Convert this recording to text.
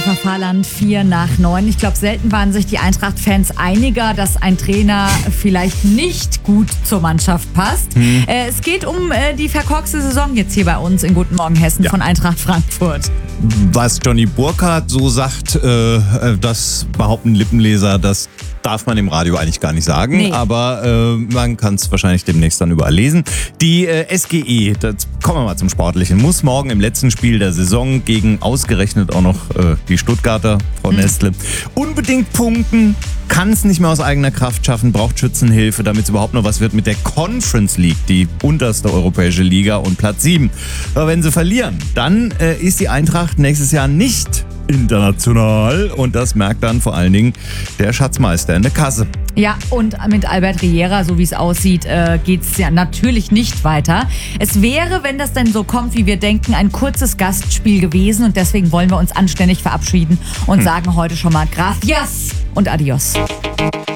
Pfefferland 4:09. Ich glaube, selten waren sich die Eintracht-Fans einiger, dass ein Trainer vielleicht nicht gut zur Mannschaft passt. Es geht um die verkorkste Saison jetzt hier bei uns in Guten Morgen Hessen von Eintracht Frankfurt. Was Johnny Burkhardt so sagt, das behaupten Lippenleser, das darf man im Radio eigentlich gar nicht sagen, Nee. aber man kann es wahrscheinlich demnächst dann überall lesen. Die SGE, kommen wir mal zum Sportlichen, muss morgen im letzten Spiel der Saison gegen ausgerechnet auch noch die Stuttgarter, Frau Nestle, unbedingt punkten, kann es nicht mehr aus eigener Kraft schaffen, braucht Schützenhilfe, damit es überhaupt noch was wird mit der Conference League, die unterste europäische Liga und Platz 7. Aber wenn sie verlieren, dann ist die Eintracht nächstes Jahr nicht international und das merkt dann vor allen Dingen der Schatzmeister in der Kasse. Ja, und mit Albert Riera, so wie es aussieht, geht es ja natürlich nicht weiter. Es wäre, wenn das denn so kommt, wie wir denken, ein kurzes Gastspiel gewesen und deswegen wollen wir uns anständig verabschieden und sagen heute schon mal Gracias und Adios.